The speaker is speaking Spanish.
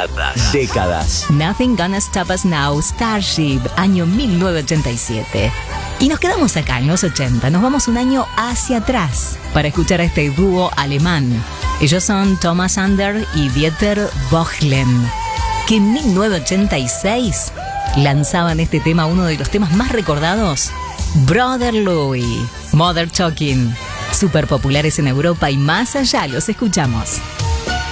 Décadas. Nothing Gonna Stop Us Now, Starship, año 1987. Y nos quedamos acá en los 80, nos vamos un año hacia atrás para escuchar a este dúo alemán. Ellos son Thomas Ander y Dieter Bohlen, que en 1986 lanzaban este tema, uno de los temas más recordados, Brother Louie, Mother Talking. Súper populares en Europa y más allá, los escuchamos.